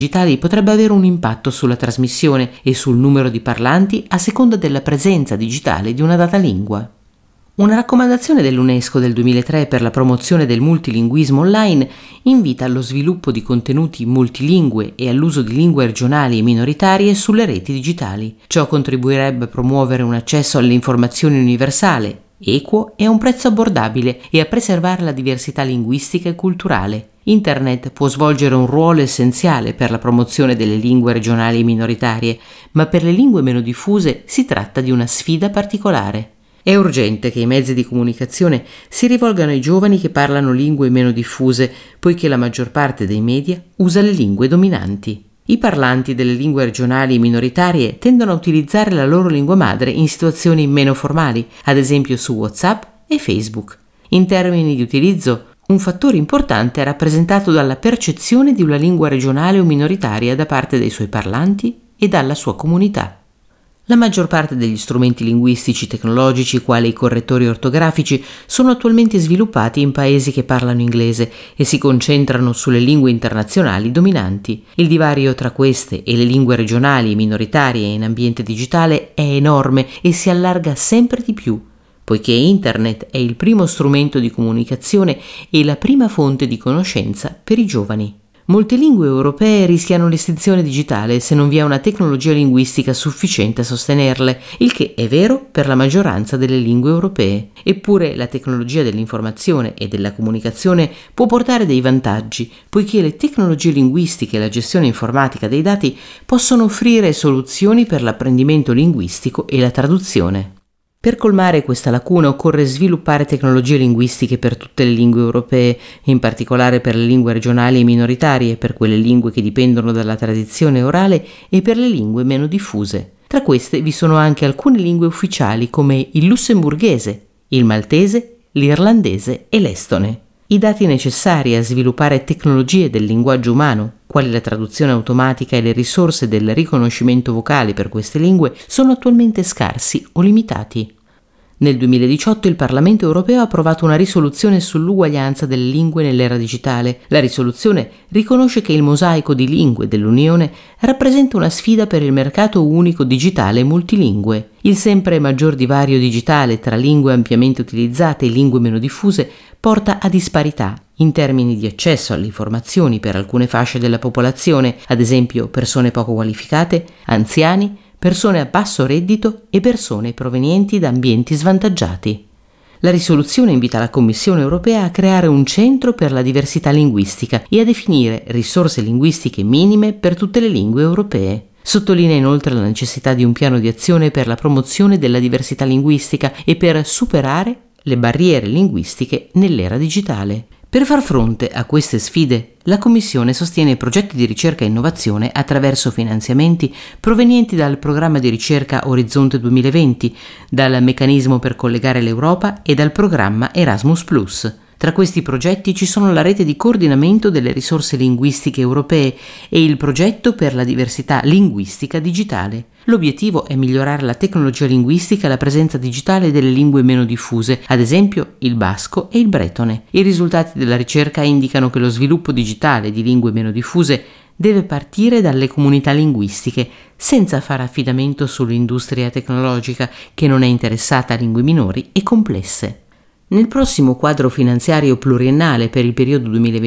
digitali potrebbe avere un impatto sulla trasmissione e sul numero di parlanti a seconda della presenza digitale di una data lingua. Una raccomandazione dell'UNESCO del 2003 per la promozione del multilinguismo online invita allo sviluppo di contenuti multilingue e all'uso di lingue regionali e minoritarie sulle reti digitali. Ciò contribuirebbe a promuovere un accesso alle informazioni universale, equo e a un prezzo abbordabile e a preservare la diversità linguistica e culturale. Internet può svolgere un ruolo essenziale per la promozione delle lingue regionali e minoritarie, ma per le lingue meno diffuse si tratta di una sfida particolare. È urgente che i mezzi di comunicazione si rivolgano ai giovani che parlano lingue meno diffuse, poiché la maggior parte dei media usa le lingue dominanti. I parlanti delle lingue regionali e minoritarie tendono a utilizzare la loro lingua madre in situazioni meno formali, ad esempio su WhatsApp e Facebook. In termini di utilizzo, un fattore importante è rappresentato dalla percezione di una lingua regionale o minoritaria da parte dei suoi parlanti e dalla sua comunità. La maggior parte degli strumenti linguistici tecnologici, quali i correttori ortografici, sono attualmente sviluppati in paesi che parlano inglese e si concentrano sulle lingue internazionali dominanti. Il divario tra queste e le lingue regionali e minoritarie in ambiente digitale è enorme e si allarga sempre di più, poiché Internet è il primo strumento di comunicazione e la prima fonte di conoscenza per i giovani. Molte lingue europee rischiano l'estinzione digitale se non vi è una tecnologia linguistica sufficiente a sostenerle, il che è vero per la maggioranza delle lingue europee. Eppure la tecnologia dell'informazione e della comunicazione può portare dei vantaggi, poiché le tecnologie linguistiche e la gestione informatica dei dati possono offrire soluzioni per l'apprendimento linguistico e la traduzione. Per colmare questa lacuna occorre sviluppare tecnologie linguistiche per tutte le lingue europee, in particolare per le lingue regionali e minoritarie, per quelle lingue che dipendono dalla tradizione orale e per le lingue meno diffuse. Tra queste vi sono anche alcune lingue ufficiali come il lussemburghese, il maltese, l'irlandese e l'estone. I dati necessari a sviluppare tecnologie del linguaggio umano, quali la traduzione automatica e le risorse del riconoscimento vocale per queste lingue, sono attualmente scarsi o limitati. Nel 2018 il Parlamento europeo ha approvato una risoluzione sull'uguaglianza delle lingue nell'era digitale. La risoluzione riconosce che il mosaico di lingue dell'Unione rappresenta una sfida per il mercato unico digitale multilingue. Il sempre maggior divario digitale tra lingue ampiamente utilizzate e lingue meno diffuse porta a disparità in termini di accesso alle informazioni per alcune fasce della popolazione, ad esempio persone poco qualificate, anziani, persone a basso reddito e persone provenienti da ambienti svantaggiati. La risoluzione invita la Commissione europea a creare un centro per la diversità linguistica e a definire risorse linguistiche minime per tutte le lingue europee. Sottolinea inoltre la necessità di un piano di azione per la promozione della diversità linguistica e per superare le barriere linguistiche nell'era digitale. Per far fronte a queste sfide, la Commissione sostiene progetti di ricerca e innovazione attraverso finanziamenti provenienti dal programma di ricerca Orizzonte 2020, dal meccanismo per collegare l'Europa e dal programma Erasmus+. Tra questi progetti ci sono la rete di coordinamento delle risorse linguistiche europee e il progetto per la diversità linguistica digitale. L'obiettivo è migliorare la tecnologia linguistica e la presenza digitale delle lingue meno diffuse, ad esempio il basco e il bretone. I risultati della ricerca indicano che lo sviluppo digitale di lingue meno diffuse deve partire dalle comunità linguistiche, senza fare affidamento sull'industria tecnologica che non è interessata a lingue minori e complesse. Nel prossimo quadro finanziario pluriennale per il periodo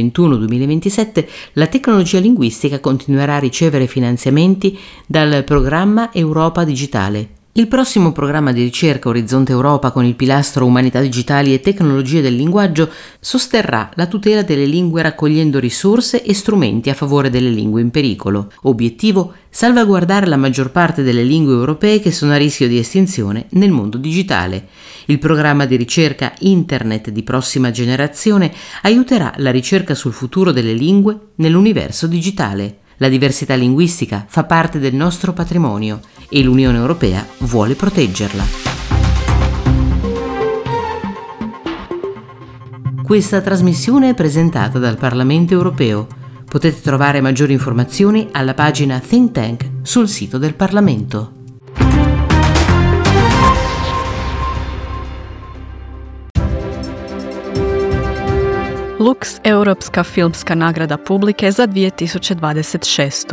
2021-2027, la tecnologia linguistica continuerà a ricevere finanziamenti dal programma Europa Digitale. Il prossimo programma di ricerca Orizzonte Europa, con il pilastro Umanità digitali e tecnologie del linguaggio, sosterrà la tutela delle lingue raccogliendo risorse e strumenti a favore delle lingue in pericolo. Obiettivo: salvaguardare la maggior parte delle lingue europee che sono a rischio di estinzione nel mondo digitale. Il programma di ricerca Internet di prossima generazione aiuterà la ricerca sul futuro delle lingue nell'universo digitale. La diversità linguistica fa parte del nostro patrimonio e l'Unione Europea vuole proteggerla. Questa trasmissione è presentata dal Parlamento Europeo. Potete trovare maggiori informazioni alla pagina Think Tank sul sito del Parlamento. Lux Europska filmska nagrada publike za 2026.